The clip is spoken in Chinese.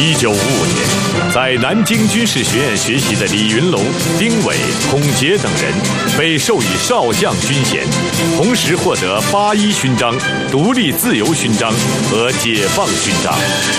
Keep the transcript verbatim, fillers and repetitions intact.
一九五五年，在南京军事学院学习的李云龙、丁伟、孔杰等人被授予少将军衔，同时获得八一勋章、独立自由勋章和解放勋章。